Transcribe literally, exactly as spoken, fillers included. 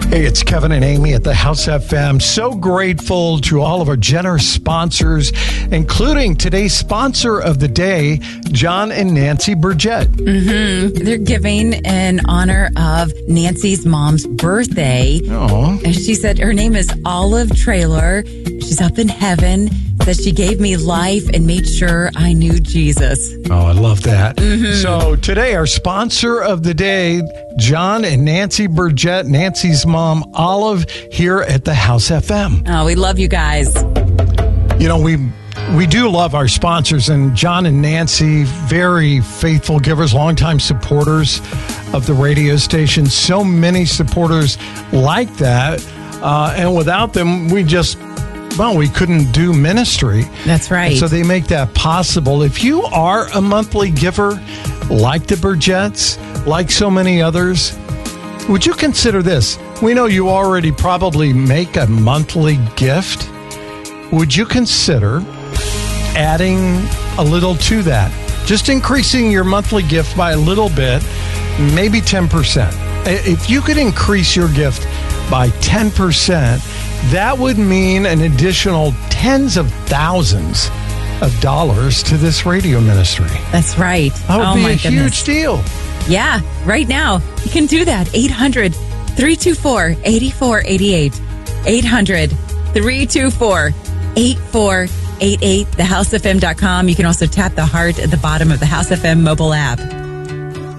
Hey, it's Kevin and Amy at the House F M. So grateful to all of our generous sponsors, including today's sponsor of the day, John and Nancy Burgett. Mm-hmm. They're giving in honor of Nancy's mom's birthday. Oh. And she said her name is Olive Traylor. She's up in heaven. Says she gave me life and made sure I knew Jesus. Oh, I love that. Mm-hmm. So today, our sponsor of the day, John and Nancy Burgett, Nancy's mom, Olive, here at the House F M. Oh, we love you guys. You know, we we do love our sponsors, and John and Nancy, very faithful givers, longtime supporters of the radio station. So many supporters like that. Uh, and without them, we just... Well, we couldn't do ministry. That's right. And so they make that possible. If you are a monthly giver, like the Burgetts, like so many others, would you consider this? We know you already probably make a monthly gift. Would you consider adding a little to that? Just increasing your monthly gift by a little bit, maybe ten percent. If you could increase your gift by ten percent, that would mean an additional tens of thousands of dollars to this radio ministry. That's right. That would oh be my a goodness. huge deal. Yeah, right now. You can do that. eight hundred, three two four, eight four eight eight. eight hundred, three two four, eight four eight eight. the house f m dot com. You can also tap the heart at the bottom of the House F M mobile app.